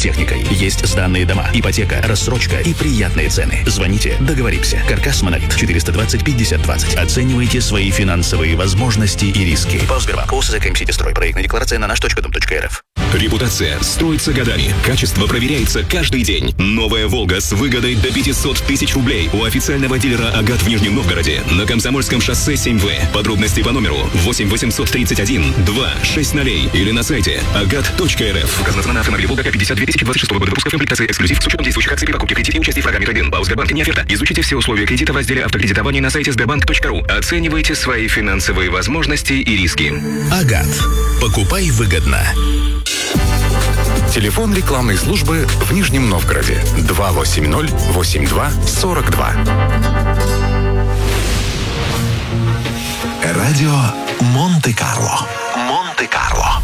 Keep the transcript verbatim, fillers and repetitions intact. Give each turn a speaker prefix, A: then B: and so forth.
A: техникой. Есть сданные дома, ипотека, рассрочка и приятные цены. Звоните, договоримся. Каркас Монолит, четыреста двадцать пятьдесят двадцать. Оценивайте свои финансовые возможности и риски. Паусбербанк, ОСЗК МСИТИСтрой. Проектная декларация на наш точка дом точка эр эф.
B: Репутация строится годами. Качество проверяется каждый день. Новая «Волга» с выгодой до пятьсот тысяч рублей у официального дилера «Агат» в Нижнем Новгороде на Комсомольском шоссе семь вэ. Подробности по номеру восемь восемьсот тридцать один два шесть ноль или на сайте агат точка эр эф. Указано цена на автомобиле «Волга» пятьдесят две тысячи двадцать шестого года выпуска, комплектация эксклюзив с учетом действующих акций при покупке в кредите и участии в программе «Трейд-ин». По Сбербанке не оферта. Изучите все условия кредита в разделе «Автокредитование» на сайте сбербанк точка ру. Оценивайте свои финансовые возможности и риски.
A: «Агат». Покупай выгодно.
C: Телефон рекламной службы в Нижнем Новгороде два восемь ноль восемь два сорок два.
D: Радио Монте-Карло. Монте-Карло.